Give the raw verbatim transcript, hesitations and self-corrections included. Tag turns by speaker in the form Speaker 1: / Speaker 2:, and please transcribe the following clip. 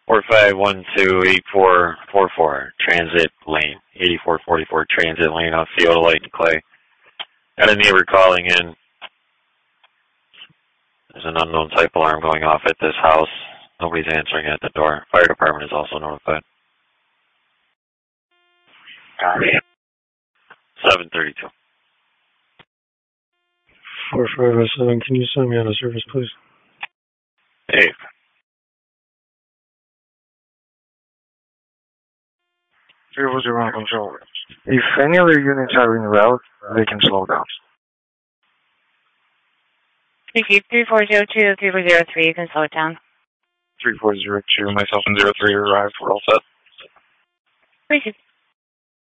Speaker 1: four five one two eight four four four, Transit Lane, eighty-four forty-four Transit Lane off Theodolite and Clay. Got a neighbor calling in. There's an unknown type alarm going off at this house. Nobody's answering at the door. Fire department is also notified.
Speaker 2: Got it.
Speaker 1: seven thirty-two.
Speaker 3: four five oh seven, can you send me out of service, please?
Speaker 1: Dave.
Speaker 2: zero zero control. If any other units are in route, they can slow down.
Speaker 4: three four zero two, three four zero three, you can slow it down.
Speaker 2: three four zero two, myself and zero three arrived, we're all set.
Speaker 4: Thank you.